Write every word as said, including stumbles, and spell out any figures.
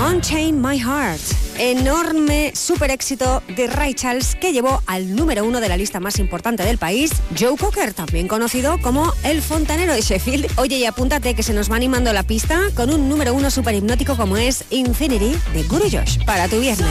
Unchain My Heart, enorme super éxito de Ray Charles que llevó al número uno de la lista más importante del país, Joe Cocker, también conocido como el fontanero de Sheffield. Oye, y apúntate que se nos va animando la pista con un número uno super hipnótico como es Infinity de Guru Josh para tu viernes.